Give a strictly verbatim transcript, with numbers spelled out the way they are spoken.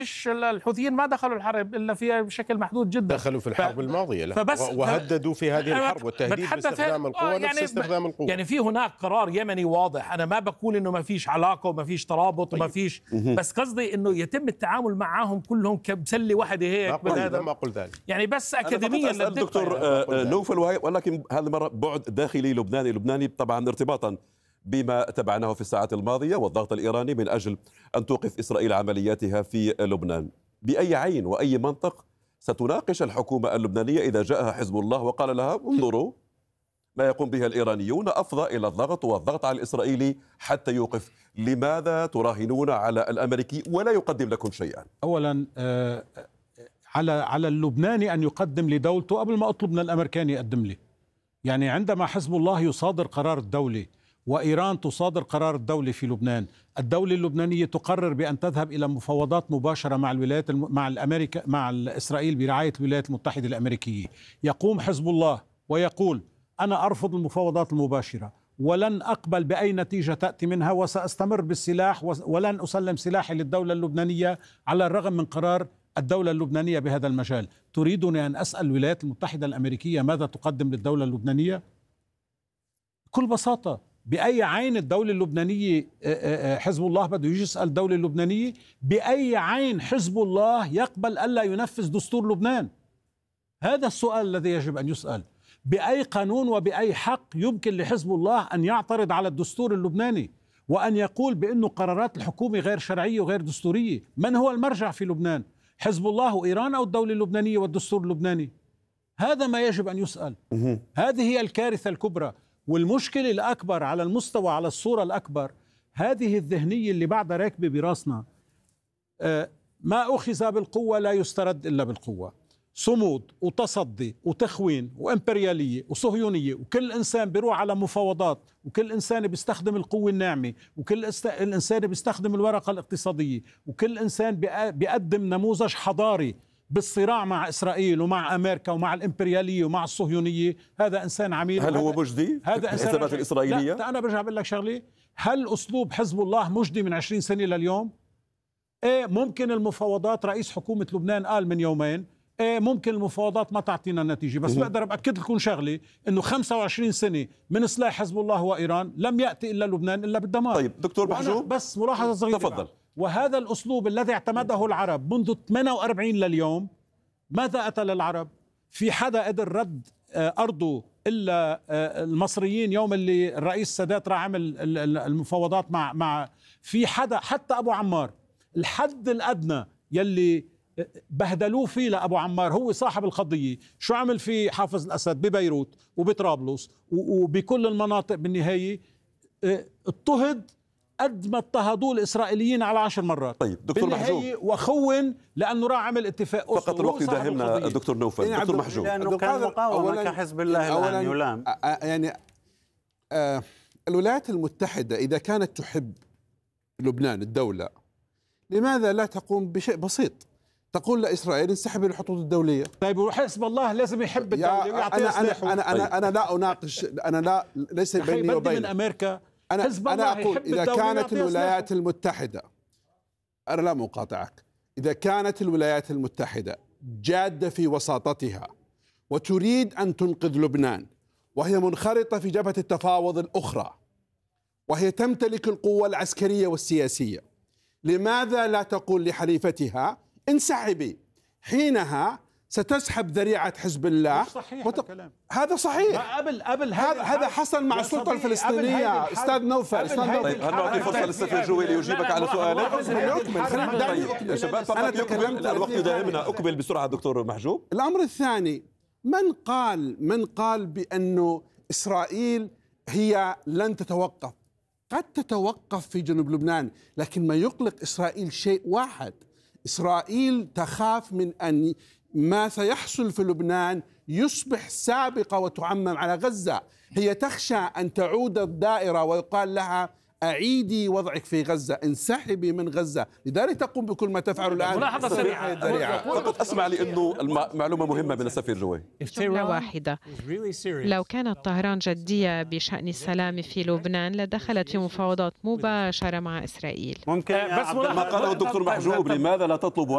مش الحوثيين ما دخلوا الحرب الا فيها بشكل محدود جدا. دخلوا في الحرب ف... الماضيه لا. فبس وهددوا في هذه الحرب والتهديد باستخدام القوه يعني نفس استخدام القوه. يعني في هناك قرار يمني واضح، انا ما بقول انه ما فيش علاقه وما فيش ترابط وما فيش، بس قصدي انه يتم التعامل معهم كلهم كبسله واحده هيك. ما قلت ما قلت ذلك يعني بس اكاديميا دكتور نوفل، ولكن هذه المره بعد داخلي لبناني لبناني طبعا ارتباطا بما تبعناه في الساعات الماضية والضغط الإيراني من أجل أن توقف إسرائيل عملياتها في لبنان. بأي عين وأي منطق ستناقش الحكومة اللبنانية إذا جاءها حزب الله وقال لها انظروا ما يقوم به الإيرانيون أفضى إلى الضغط والضغط على الإسرائيلي حتى يوقف؟ لماذا تراهنون على الأمريكي ولا يقدم لكم شيئا؟ أولا آه على على اللبناني أن يقدم لدولته قبل ما أطلب من الأمريكاني يقدم لي. يعني عندما حزب الله يصادر قرار الدولة وإيران تصادر قرار الدولة في لبنان، الدولة اللبنانية تقرر بأن تذهب إلى مفاوضات مباشرة مع الولايات الم... مع الأمريكا مع إسرائيل برعاية الولايات المتحدة الأمريكية. يقوم حزب الله ويقول أنا أرفض المفاوضات المباشرة ولن أقبل بأي نتيجة تأتي منها وسأستمر بالسلاح ولن أسلم سلاحي للدولة اللبنانية على الرغم من قرار الدولة اللبنانية بهذا المجال. تريدني أن أسأل الولايات المتحدة الأمريكية ماذا تقدم للدولة اللبنانية؟ بكل بساطة بأي عين الدولة اللبنانية حزب الله بده يجي يسأل الدولة اللبنانية؟ بأي عين حزب الله يقبل ألا ينفذ دستور لبنان؟ هذا السؤال الذي يجب أن يسأل. بأي قانون وبأي حق يمكن لحزب الله أن يعترض على الدستور اللبناني وأن يقول بأنه قرارات الحكومة غير شرعية وغير دستورية؟ من هو المرجع في لبنان؟ حزب الله وإيران أو الدولة اللبنانية والدستور اللبناني؟ هذا ما يجب أن يسأل. هذه هي الكارثة الكبرى والمشكلة الأكبر على المستوى على الصورة الأكبر. هذه الذهنية اللي بعدها راكبة براسنا، ما أخذ بالقوة لا يسترد إلا بالقوة. صمود وتصدي وتخوين وإمبريالية وصهيونية، وكل إنسان بيروح على مفاوضات وكل إنسان بيستخدم القوة الناعمة وكل إنسان بيستخدم الورقة الاقتصادية وكل إنسان بيقدم نموذج حضاري بالصراع مع إسرائيل ومع أمريكا ومع الإمبريالية ومع الصهيونية. هذا إنسان عميل. هل هو مجدي؟ هذا الحسابات الإسرائيلية؟ لا، أنا برجع بقول لك شغلة، هل أسلوب حزب الله مجدي من عشرين سنة لليوم؟ إيه ممكن المفاوضات، رئيس حكومة لبنان قال من يومين إيه ممكن المفاوضات ما تعطينا النتيجة، بس بقدر بأكد لكم شغلة إنه خمسة وعشرين سنة من سلاح حزب الله وإيران لم يأتي إلا لبنان إلا بالدمار. طيب دكتور محجوب، بس ملاحظة صغيرة تفضل. وهذا الأسلوب الذي اعتمده العرب منذ ثمانية وأربعين لليوم ماذا أتى للعرب؟ في حدا قدر رد أرضه إلا المصريين يوم اللي الرئيس السادات راح عمل المفاوضات مع مع في حدا حتى أبو عمار الحد الأدنى يلي بهدلوه فيه لأبو عمار هو صاحب القضية. شو عمل في حافظ الأسد ببيروت وبطرابلس وبكل المناطق؟ بالنهاية اضطهد قد ما اضطهدوه الإسرائيليين على عشر مرات. طيب دكتور محجوب، وخون لأنه راح عمل اتفاق. فقط الوقت يداهمنا دكتور نوفل. دكتور محجوب، لأنه كان مقاومة كحزب الله الآن يلام. يعني آه الولايات المتحدة إذا كانت تحب لبنان الدولة، لماذا لا تقوم بشيء بسيط؟ تقول لإسرائيل انسحب من الخطوط الدولية. طيب وحزب الله لازم يحب الدولة ويعطيها سلاحه. أنا أنا أنا لا أناقش، أنا لا ليس بيني وبينك. من أمريكا أنا أنا أقول إذا كانت الولايات المتحدة، أنا لا مقاطعك، إذا كانت الولايات المتحدة جادة في وساطتها وتريد أن تنقذ لبنان وهي منخرطة في جبهة التفاوض الأخرى وهي تمتلك القوة العسكرية والسياسية، لماذا لا تقول لحليفتها انسحبي؟ حينها ستسحب ذريعة حزب الله. صحيح وت... الكلام. هذا صحيح. قبل قبل هذا هذا حصل مع السلطة الفلسطينية. أستاذ نوفل، أستاذ نوفل، طيب هل نعطي فرصة للسفير جوي ليجيبك على سؤالك؟ طيب يا شباب فقط يكمل، الوقت يداهمنا. أكمل بسرعة دكتور محجوب. الأمر الثاني، من قال من قال بأنه إسرائيل هي لن تتوقف؟ قد تتوقف في جنوب لبنان، لكن ما يقلق إسرائيل شيء واحد، إسرائيل تخاف من أن ما سيحصل في لبنان يصبح سابقة وتعمم على غزة. هي تخشى أن تعود الدائرة ويقال لها أعيدي وضعك في غزة، انسحبي من غزة، لذلك تقوم بكل ما تفعل الآن. ملاحظة سريعة فقط أسمع لي أنه المعلومة مهمة من السفير جوي. جملة واحدة، لو كانت طهران جدية بشأن السلام في لبنان لدخلت في مفاوضات مباشرة مع إسرائيل. ممكن بس ما قاله الدكتور محجوب، لماذا لا تطلب